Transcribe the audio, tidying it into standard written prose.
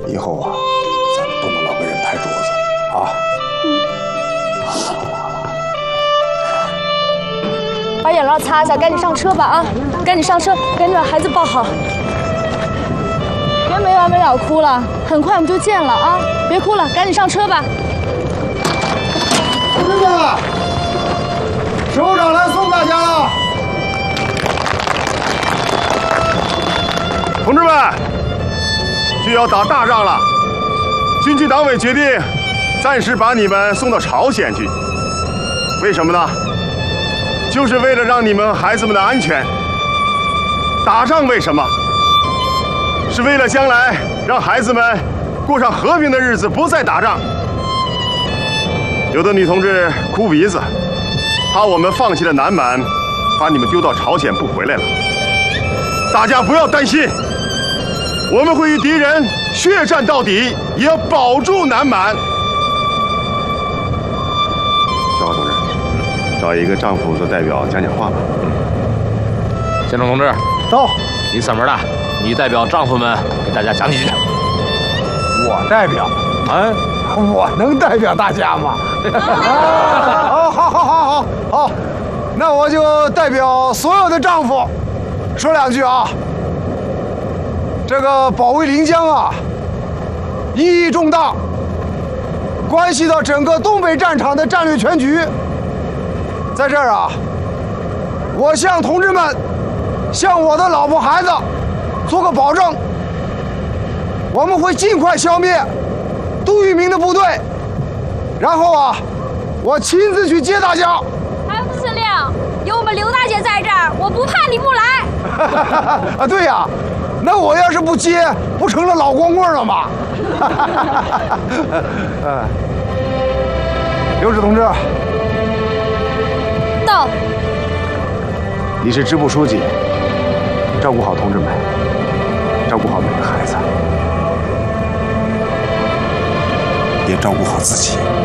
以后啊，咱们不能老跟人拍桌子啊。 把眼泪擦一下，赶紧上车吧啊！赶紧上车，赶紧把孩子抱好。别没完没了哭了，很快我们就见了啊！别哭了，赶紧上车吧。 同志们，首长来送大家了。 同志们，就要打大仗了，军区党委决定暂时把你们送到朝鲜去。为什么呢？就是为了让你们孩子们的安全。打仗为什么？是为了将来让孩子们过上和平的日子，不再打仗。有的女同志哭鼻子，怕我们放弃了南满，把你们丢到朝鲜不回来了。大家不要担心，我们会与敌人血战到底，也要保住南满。小华同志，找一个丈夫做代表讲讲话吧。 县长同志， 到。 你嗓门大，你代表丈夫们给大家讲几句。 我代表？我能代表大家吗？好，那我就代表所有的丈夫说两句啊。这个保卫临江啊，意义重大，关系到整个东北战场的战略全局。在这儿啊，我向同志们，向我的老婆孩子做个保证，我们会尽快消灭杜聿明的部队，然后啊，我亲自去接大家。 还有司令，有我们刘大姐在这儿，我不怕你不来。 啊，对呀，那我要是不接，不成了老光棍了吗？刘指同志， 到。 你是支部书记，照顾好同志们，照顾好每个孩子，也照顾好自己。